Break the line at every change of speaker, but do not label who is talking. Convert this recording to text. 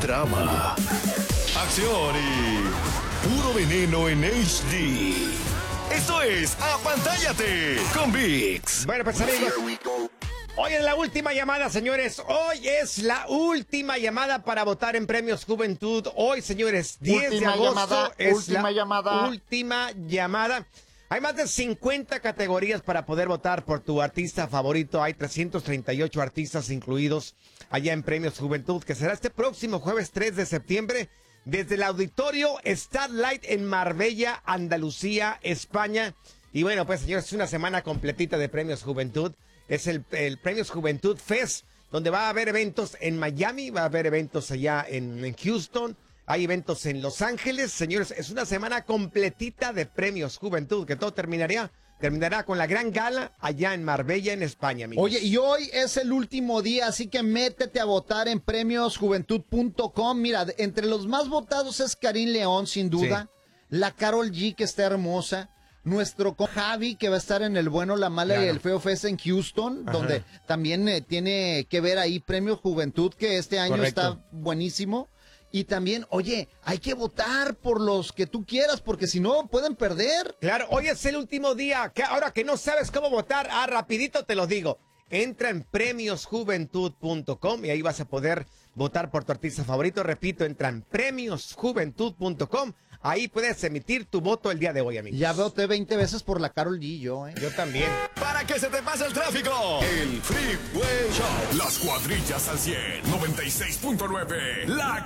drama, acción y puro veneno en HD. Esto es Apantállate con VIX.
Bueno, pues amigos, hoy es la última llamada, señores. Hoy es la última llamada para votar en Premios Juventud. Hoy, señores, 10 de agosto es la última llamada. Hay más de 50 categorías para poder votar por tu artista favorito. Hay 338 artistas incluidos allá en Premios Juventud, que será este próximo jueves 3 de septiembre desde el Auditorio Starlight en Marbella, Andalucía, España. Y bueno, pues señores, es una semana completita de Premios Juventud. Es el Premios Juventud Fest, donde va a haber eventos en Miami, va a haber eventos allá en Houston. Hay eventos en Los Ángeles, señores, es una semana completita de Premios Juventud, que todo terminará con la gran gala allá en Marbella, en España, amigos.
Oye, y hoy es el último día, así que métete a votar en premiosjuventud.com. Mira, entre los más votados es Karim León, sin duda, sí. La Karol G, que está hermosa, nuestro Javi, que va a estar en El Bueno, la Mala y el Feo Fest en Houston, donde también tiene que ver ahí Premio Juventud, que este año está buenísimo. Y también, oye, hay que votar por los que tú quieras, porque si no, pueden perder.
Claro, hoy es el último día. Ahora que no sabes cómo votar, rapidito te lo digo. Entra en premiosjuventud.com y ahí vas a poder votar por tu artista favorito. Repito, entra en premiosjuventud.com. Ahí puedes emitir tu voto el día de hoy, amigos.
Ya voté 20 veces por la Karol G, yo,
Yo también.
Para que se te pase el tráfico, el Freeway Show. Las cuadrillas al 100, 96.9, La